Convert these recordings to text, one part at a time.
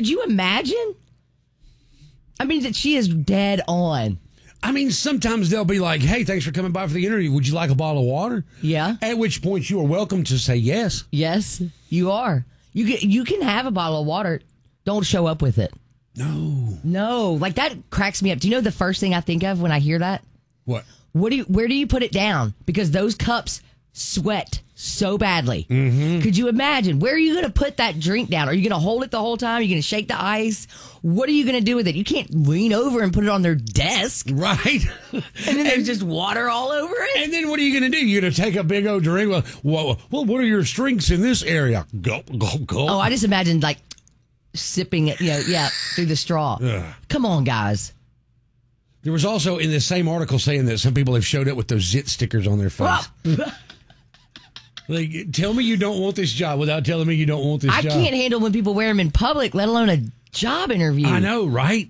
Could you imagine? I mean, that she is dead on. I mean, sometimes they'll be like, hey, thanks for coming by for the interview. Would you like a bottle of water? Yeah. At which point you are welcome to say yes. Yes, you are. You can have a bottle of water. Don't show up with it. No. Like, that cracks me up. Do you know the first thing I think of when I hear that? What? Where do you put it down? Because those cups sweat so badly. Mm-hmm. Could you imagine? Where are you going to put that drink down? Are you going to hold it the whole time? Are you going to shake the ice? What are you going to do with it? You can't lean over and put it on their desk. Right. And then there's just water all over it. And then what are you going to do? You're going to take a big old drink? Well, what are your strengths in this area? Go. Oh, I just imagined, like, sipping it, through the straw. Ugh. Come on, guys. There was also in the same article saying that some people have showed up with those zit stickers on their face. Like, tell me you don't want this job without telling me you don't want this job. I can't handle when people wear them in public, let alone a job interview. I know, right?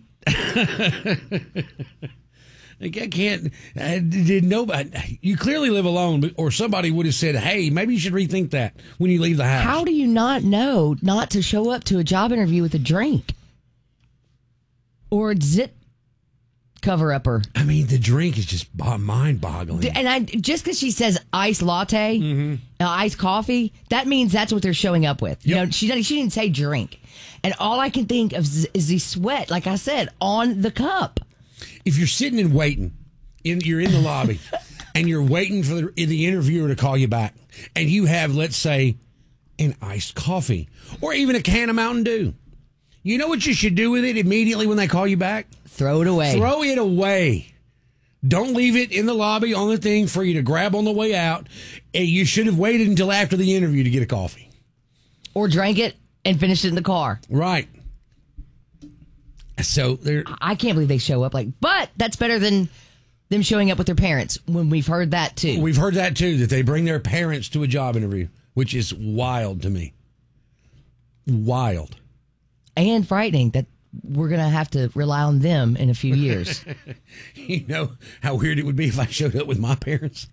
Like, I can't. Did nobody? You clearly live alone, or somebody would have said, "Hey, maybe you should rethink that when you leave the house." How do you not know not to show up to a job interview with a drink or a zit cover-upper? I mean, the drink is just mind-boggling. And just because she says iced latte, iced coffee, that means that's what they're showing up with. Yep. You know, she didn't say drink, and all I can think of is the sweat, like I said, on the cup. If you're sitting and waiting, you're in the lobby, and you're waiting for the interviewer to call you back, and you have, let's say, an iced coffee or even a can of Mountain Dew, you know what you should do with it immediately when they call you back? Throw it away. Throw it away. Don't leave it in the lobby on the thing for you to grab on the way out. You should have waited until after the interview to get a coffee. Or drank it and finished it in the car. Right. So I can't believe they show up but that's better than them showing up with their parents when we've heard that too. We've heard that too, that they bring their parents to a job interview, which is wild to me. Wild. And frightening that we're going to have to rely on them in a few years. You know how weird it would be if I showed up with my parents?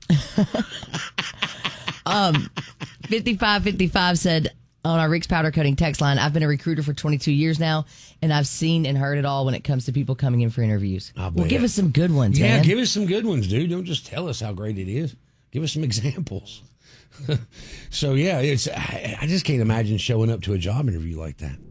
5555 said on our Rick's Powder Coating text line, I've been a recruiter for 22 years now, and I've seen and heard it all when it comes to people coming in for interviews. Well, give us some good ones, man. Yeah, give us some good ones, dude. Don't just tell us how great it is. Give us some examples. So, yeah, I just can't imagine showing up to a job interview like that.